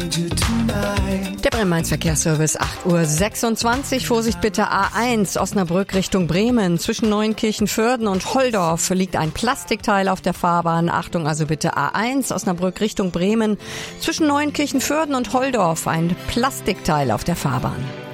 Der Bremen-Main-Verkehrsservice, 8:26 Uhr. Vorsicht bitte, A1 Osnabrück Richtung Bremen. Zwischen Neunkirchen-Vörden und Holdorf liegt ein Plastikteil auf der Fahrbahn. Achtung also bitte, A1 Osnabrück Richtung Bremen. Zwischen Neunkirchen-Vörden und Holdorf ein Plastikteil auf der Fahrbahn.